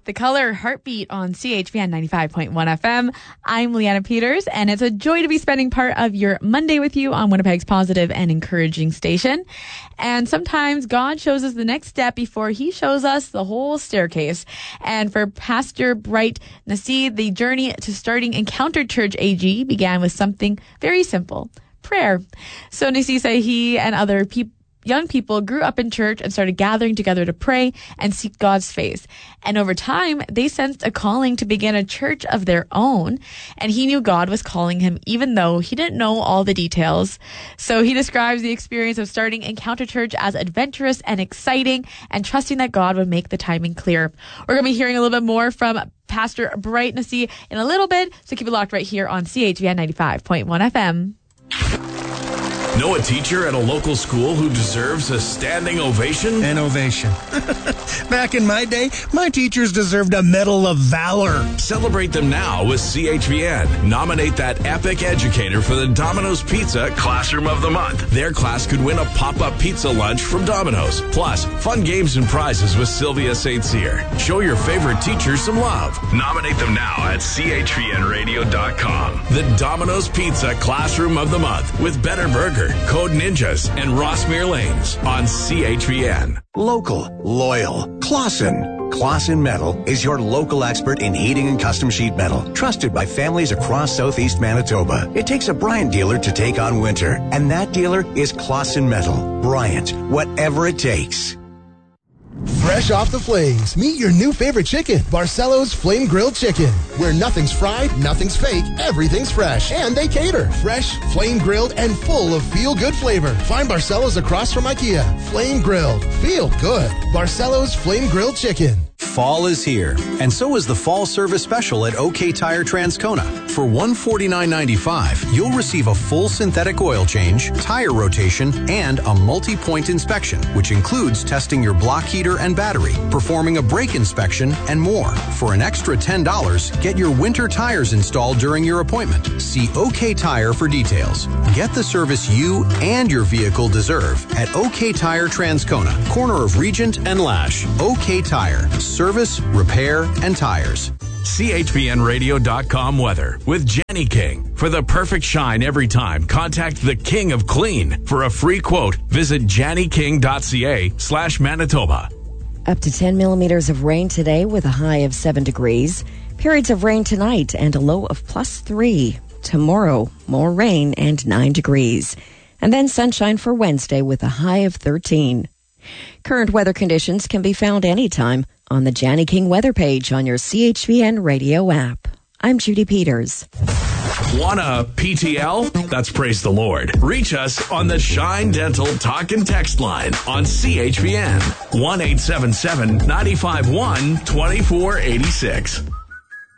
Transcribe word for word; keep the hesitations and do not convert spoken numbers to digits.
The Color Heartbeat on C H V N ninety-five point one F M. I'm Leanna Peters, and it's a joy to be spending part of your Monday with you on Winnipeg's positive and encouraging station. And sometimes God shows us the next step before he shows us the whole staircase. And for Pastor Bright Nasi, the journey to starting Encounter Church A G began with something very simple: prayer. So Nasi said he and other people young people grew up in church and started gathering together to pray and seek God's face. And over time, they sensed a calling to begin a church of their own. And he knew God was calling him, even though he didn't know all the details. So he describes the experience of starting Encounter Church as adventurous and exciting, and trusting that God would make the timing clear. We're going to be hearing a little bit more from Pastor Bright Nasi in a little bit. So keep it locked right here on C H V N ninety-five point one F M. Know a teacher at a local school who deserves a standing ovation? An ovation. Back in my day, my teachers deserved a Medal of Valor. Celebrate them now with C H V N. Nominate that epic educator for the Domino's Pizza Classroom of the Month. Their class could win a pop-up pizza lunch from Domino's. Plus, fun games and prizes with Sylvia Saint Cyr. Show your favorite teacher some love. Nominate them now at C H V N radio dot com. The Domino's Pizza Classroom of the Month with Better Burger, Code Ninjas, and Rossmere Lanes on C H V N. Local, loyal, Clausen. Clausen Metal is your local expert in heating and custom sheet metal, trusted by families across southeast Manitoba. It takes a Bryant dealer to take on winter, and that dealer is Clausen Metal. Bryant, whatever it takes. Fresh off the flames, meet your new favorite chicken, Barcelo's Flame Grilled Chicken, where nothing's fried, nothing's fake, everything's fresh, and they cater. Fresh, flame grilled, and full of feel-good flavor. Find Barcelo's across from IKEA. Flame grilled, feel good. Barcelo's Flame Grilled Chicken. Fall is here, and so is the Fall Service Special at OK Tire Transcona. For one hundred forty-nine ninety-five, you'll receive a full synthetic oil change, tire rotation, and a multi-point inspection, which includes testing your block heater and battery, performing a brake inspection, and more. For an extra ten dollars, get your winter tires installed during your appointment. See OK Tire for details. Get the service you and your vehicle deserve at OK Tire Transcona, corner of Regent and Lash. OK Tire. Service, repair, and tires. C H V N radio dot com weather with Jenny King. For the perfect shine every time, contact the King of Clean. For a free quote, visit jannyking.ca slash Manitoba. Up to ten millimeters of rain today with a high of seven degrees. Periods of rain tonight and a low of plus three. Tomorrow, more rain and nine degrees. And then sunshine for Wednesday with a high of thirteen. Current weather conditions can be found anytime on the Janny King weather page on your C H V N radio app. I'm Judy Peters. Want a P T L? That's praise the Lord. Reach us on the Shine Dental Talk and Text line on C H V N. one eight seven seven, nine five one, two four eight six.